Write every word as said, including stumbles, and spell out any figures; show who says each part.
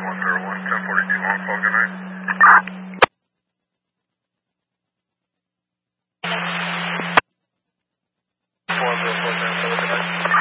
Speaker 1: one zero one, ten forty-two on call, good night.